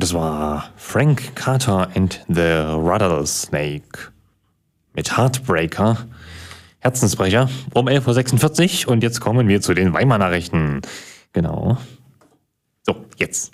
das war Frank Carter and the Rattlesnake mit Heartbreaker, Herzensbrecher, um 11.46 Uhr. Und jetzt kommen wir zu den Weimar-Nachrichten. Genau. So, jetzt.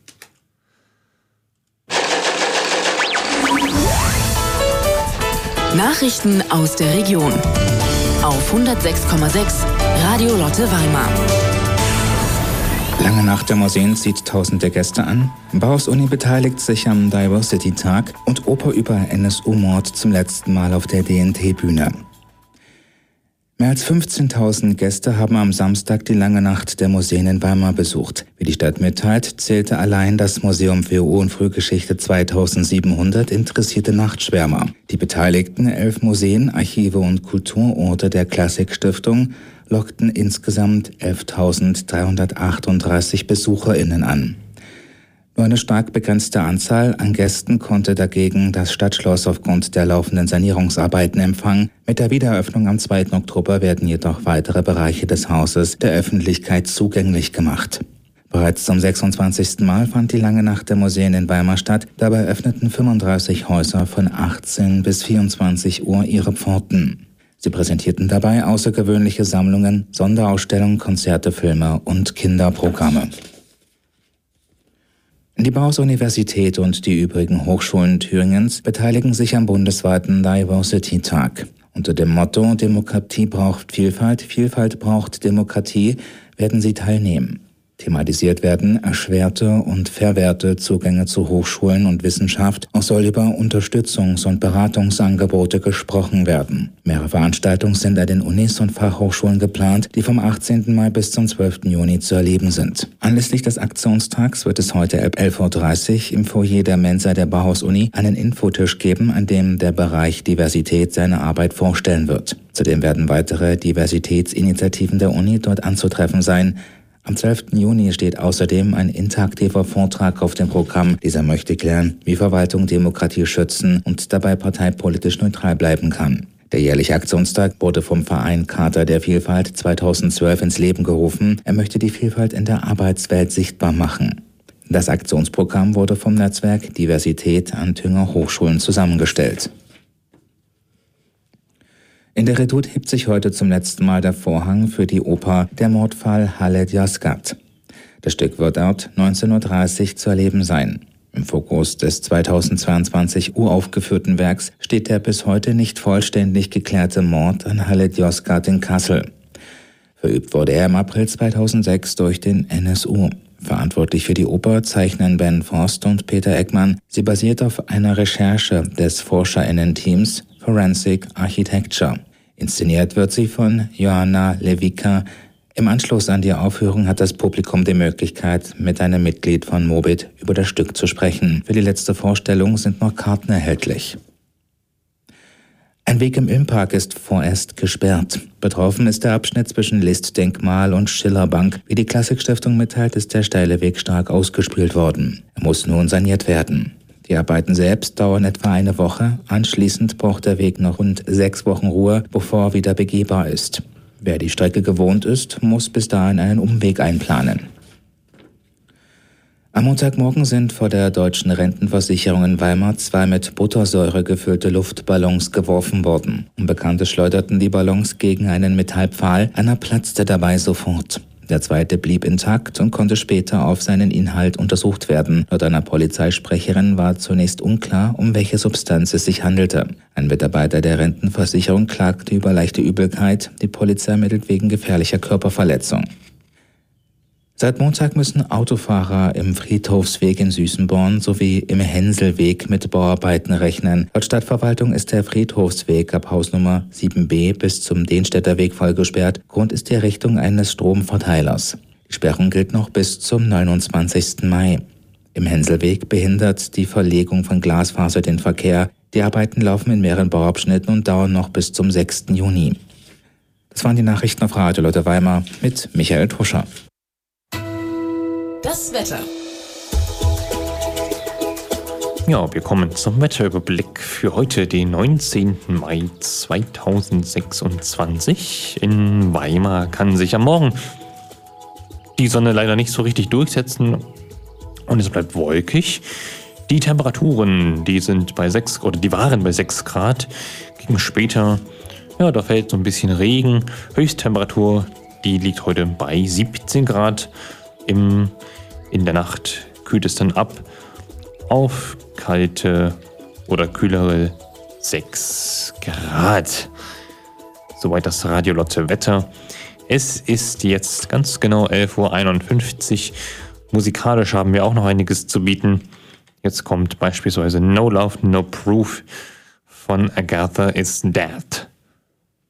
Nachrichten aus der Region. Auf 106,6 Radio Lotte Weimar. Lange Nacht der Museen zieht tausende Gäste an. Bauhaus-Uni beteiligt sich am Diversity-Tag und Oper über NSU-Mord zum letzten Mal auf der DNT-Bühne. Mehr als 15.000 Gäste haben am Samstag die Lange Nacht der Museen in Weimar besucht. Wie die Stadt mitteilt, zählte allein das Museum für Ur- und Frühgeschichte 2700 interessierte Nachtschwärmer. Die beteiligten 11 Museen, Archive und Kulturorte der Klassikstiftung lockten insgesamt 11.338 BesucherInnen an. Nur eine stark begrenzte Anzahl an Gästen konnte dagegen das Stadtschloss aufgrund der laufenden Sanierungsarbeiten empfangen. Mit der Wiedereröffnung am 2. Oktober werden jedoch weitere Bereiche des Hauses der Öffentlichkeit zugänglich gemacht. Bereits zum 26. Mal fand die Lange Nacht der Museen in Weimar statt. Dabei öffneten 35 Häuser von 18 bis 24 Uhr ihre Pforten. Sie präsentierten dabei außergewöhnliche Sammlungen, Sonderausstellungen, Konzerte, Filme und Kinderprogramme. Die Bauhaus-Universität und die übrigen Hochschulen Thüringens beteiligen sich am bundesweiten Diversity-Tag. Unter dem Motto Demokratie braucht Vielfalt, Vielfalt braucht Demokratie werden sie teilnehmen. Thematisiert werden erschwerte und verwehrte Zugänge zu Hochschulen und Wissenschaft. Auch soll über Unterstützungs- und Beratungsangebote gesprochen werden. Mehrere Veranstaltungen sind an den Unis und Fachhochschulen geplant, die vom 18. Mai bis zum 12. Juni zu erleben sind. Anlässlich des Aktionstags wird es heute ab 11.30 Uhr im Foyer der Mensa der Bauhaus-Uni einen Infotisch geben, an dem der Bereich Diversität seine Arbeit vorstellen wird. Zudem werden weitere Diversitätsinitiativen der Uni dort anzutreffen sein. Am 12. Juni steht außerdem ein interaktiver Vortrag auf dem Programm. Dieser möchte klären, wie Verwaltung Demokratie schützen und dabei parteipolitisch neutral bleiben kann. Der jährliche Aktionstag wurde vom Verein Charta der Vielfalt 2012 ins Leben gerufen. Er möchte die Vielfalt in der Arbeitswelt sichtbar machen. Das Aktionsprogramm wurde vom Netzwerk Diversität an Thüringer Hochschulen zusammengestellt. In der Redoute hebt sich heute zum letzten Mal der Vorhang für die Oper Der Mordfall Halle Yozgat. Das Stück wird dort 19.30 Uhr zu erleben sein. Im Fokus des 2022 uraufgeführten Werks steht der bis heute nicht vollständig geklärte Mord an Halle Yozgat in Kassel. Verübt wurde er im April 2006 durch den NSU. Verantwortlich für die Oper zeichnen Ben Forst und Peter Eckmann. Sie basiert auf einer Recherche des ForscherInnen-Teams Forensic Architecture. Inszeniert wird sie von Joanna Lewicka. Im Anschluss an die Aufführung hat das Publikum die Möglichkeit, mit einem Mitglied von Mobit über das Stück zu sprechen. Für die letzte Vorstellung sind noch Karten erhältlich. Ein Weg im Ilmpark ist vorerst gesperrt. Betroffen ist der Abschnitt zwischen List-Denkmal und Schillerbank. Wie die Klassikstiftung mitteilt, ist der steile Weg stark ausgespült worden. Er muss nun saniert werden. Die Arbeiten selbst dauern etwa eine Woche. Anschließend braucht der Weg noch rund 6 Wochen Ruhe, bevor er wieder begehbar ist. Wer die Strecke gewohnt ist, muss bis dahin einen Umweg einplanen. Am Montagmorgen sind vor der Deutschen Rentenversicherung in Weimar 2 mit Buttersäure gefüllte Luftballons geworfen worden. Unbekannte schleuderten die Ballons gegen einen Metallpfahl, einer platzte dabei sofort. Der zweite blieb intakt und konnte später auf seinen Inhalt untersucht werden. Laut einer Polizeisprecherin war zunächst unklar, um welche Substanz es sich handelte. Ein Mitarbeiter der Rentenversicherung klagte über leichte Übelkeit. Die Polizei ermittelt wegen gefährlicher Körperverletzung. Seit Montag müssen Autofahrer im Friedhofsweg in Süßenborn sowie im Hänselweg mit Bauarbeiten rechnen. Laut Stadtverwaltung ist der Friedhofsweg ab Hausnummer 7b bis zum Dehnstädter Weg voll gesperrt. Grund ist die Errichtung eines Stromverteilers. Die Sperrung gilt noch bis zum 29. Mai. Im Hänselweg behindert die Verlegung von Glasfaser den Verkehr. Die Arbeiten laufen in mehreren Bauabschnitten und dauern noch bis zum 6. Juni. Das waren die Nachrichten auf Radio Lotte Weimar mit Michael Tuscher. Das Wetter. Ja, wir kommen zum Wetterüberblick für heute, den 19. Mai 2026. In Weimar kann sich am Morgen die Sonne leider nicht so richtig durchsetzen und es bleibt wolkig. Die Temperaturen, die waren bei 6 Grad. Gegen später, ja, da fällt so ein bisschen Regen. Höchsttemperatur, die liegt heute bei 17 Grad. In der Nacht kühlt es dann ab auf kalte oder kühlere 6 Grad. Soweit das Radio Lotte Wetter. Es ist jetzt ganz genau 11:51 Uhr. Musikalisch haben wir auch noch einiges zu bieten. Jetzt kommt beispielsweise No Love, No Proof von Agatha is Dead.